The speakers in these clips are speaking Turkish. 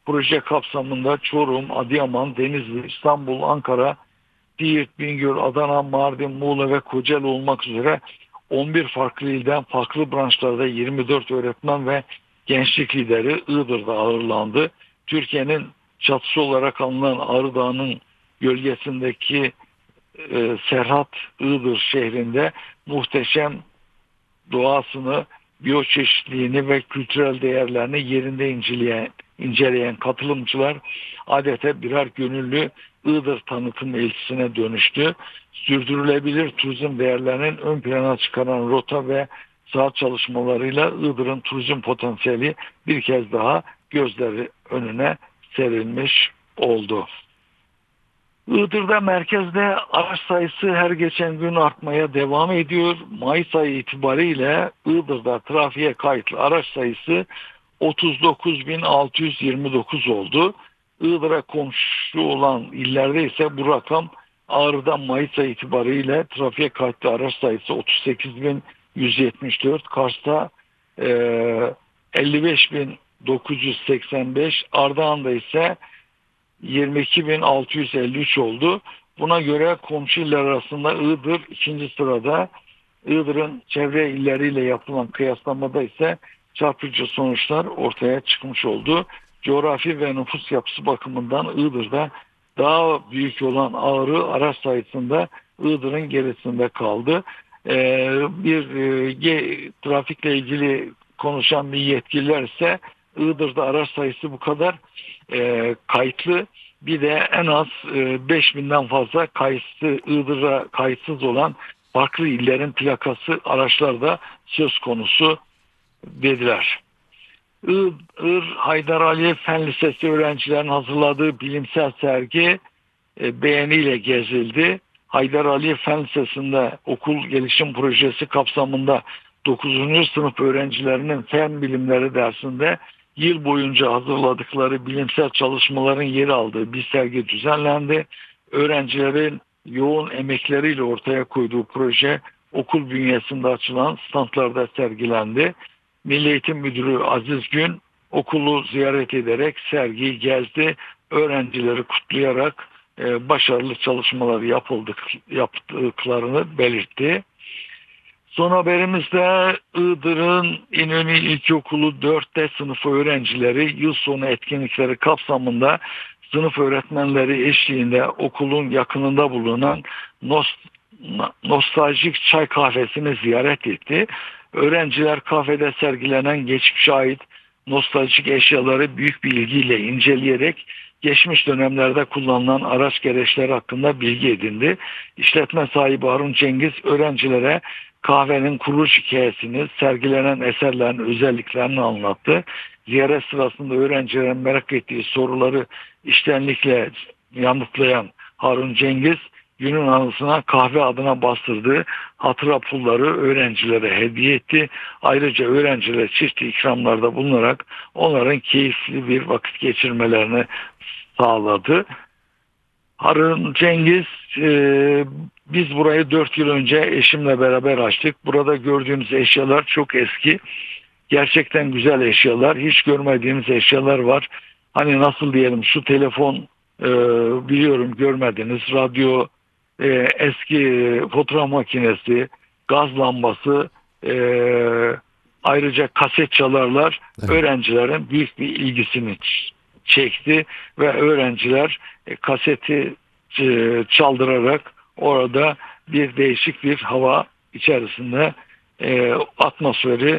Proje kapsamında Çorum, Adıyaman, Denizli, İstanbul, Ankara, Siirt, Bingöl, Adana, Mardin, Muğla ve Kocaeli olmak üzere 11 farklı ilden farklı branşlarda 24 öğretmen ve gençlik lideri Iğdır'da ağırlandı. Türkiye'nin çatısı olarak anılan Ağrı Dağı'nın gölgesindeki Serhat Iğdır şehrinde muhteşem doğasını, biyoçeşitliliğini ve kültürel değerlerini yerinde inceleyen katılımcılar adeta birer gönüllü Iğdır tanıtım elçisine dönüştü. Sürdürülebilir turizm değerlerinin ön plana çıkaran rota ve saha çalışmalarıyla Iğdır'ın turizm potansiyeli bir kez daha gözleri önüne serilmiş oldu. Iğdır'da merkezde araç sayısı her geçen gün artmaya devam ediyor. Mayıs ayı itibariyle Iğdır'da trafiğe kayıtlı araç sayısı 39.629 oldu. Iğdır'a komşu olan illerde ise bu rakam Ağrı'da Mayıs ayı itibariyle trafiğe kayıtlı araç sayısı 38.174, Kars'ta 55.985, Ardahan'da ise 22.653 oldu. Buna göre komşu iller arasında Iğdır ikinci sırada. Iğdır'ın çevre illeriyle yapılan kıyaslamada ise çarpıcı sonuçlar ortaya çıkmış oldu. Coğrafi ve nüfus yapısı bakımından Iğdır'da daha büyük olan Ağrı araç sayısında Iğdır'ın gerisinde kaldı. Trafikle ilgili konuşan bir yetkililer ise Iğdır'da araç sayısı bu kadar kayıtlı. Bir de en az 5.000'den fazla Iğdır'a kayıtsız olan farklı illerin plakası araçlarda söz konusu dediler. Iğdır Haydar Aliyev Fen Lisesi öğrencilerin hazırladığı bilimsel sergi beğeniyle gezildi. Haydar Aliyev Fen Lisesi'nde okul gelişim projesi kapsamında 9. sınıf öğrencilerinin fen bilimleri dersinde yıl boyunca hazırladıkları bilimsel çalışmaların yer aldığı bir sergi düzenlendi. Öğrencilerin yoğun emekleriyle ortaya koyduğu proje okul bünyesinde açılan standlarda sergilendi. Milli Eğitim Müdürü Aziz Gün okulu ziyaret ederek sergiyi gezdi. Öğrencileri kutlayarak başarılı çalışmalar yaptıklarını belirtti. Son haberimizde Iğdır'ın İnönü İlkokulu 4'te sınıf öğrencileri yıl sonu etkinlikleri kapsamında sınıf öğretmenleri eşliğinde okulun yakınında bulunan nostaljik çay kahvesini ziyaret etti. Öğrenciler kafede sergilenen geçmişe ait nostaljik eşyaları büyük bir ilgiyle inceleyerek geçmiş dönemlerde kullanılan araç gereçleri hakkında bilgi edindi. İşletme sahibi Harun Cengiz öğrencilere kahvenin kuruluş hikayesini, sergilenen eserlerin özelliklerini anlattı. Ziyaret sırasında öğrencilerin merak ettiği soruları içtenlikle yanıtlayan Harun Cengiz, günün anısına kahve adına bastırdığı hatıra pulları öğrencilere hediye etti. Ayrıca öğrencilere çeşitli ikramlarda bulunarak onların keyifli bir vakit geçirmelerini sağladı. Harun Cengiz, biz burayı 4 yıl önce eşimle beraber açtık. Burada gördüğünüz eşyalar çok eski. Gerçekten güzel eşyalar. Hiç görmediğimiz eşyalar var. Hani nasıl diyelim, şu telefon biliyorum görmediniz. Radyo, eski fotoğraf makinesi, gaz lambası, ayrıca kaset çalarlar öğrencilerin büyük bir ilgisini çekti ve öğrenciler kaseti çaldırarak orada bir değişik bir hava içerisinde atmosferi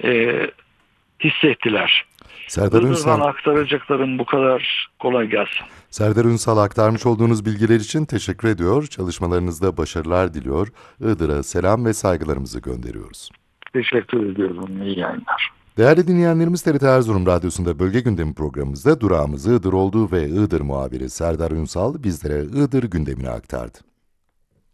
hissettiler. Serdar Iğdır'dan Ünsal, aktaracaklarım bu kadar. Kolay gelsin. Serdar Ünsal aktarmış olduğunuz bilgiler için teşekkür ediyor. Çalışmalarınızda başarılar diliyor. Iğdır'a selam ve saygılarımızı gönderiyoruz. Teşekkür ediyorum. İyi yayınlar. Değerli dinleyenlerimiz, TRT Erzurum Radyosu'nda Bölge Gündemi programımızda durağımız Iğdır olduğu ve Iğdır muhabiri Serdar Ünsal bizlere Iğdır gündemini aktardı.